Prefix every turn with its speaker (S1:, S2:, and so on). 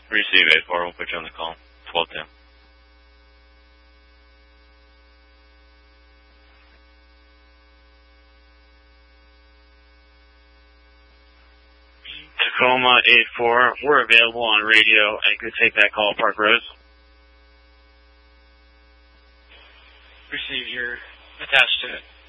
S1: Receive 8-4, we'll put you on the call. 12-10. Tacoma 8-4, we're available on radio and could take that call, Park Rose.
S2: Receive, you're attached to it.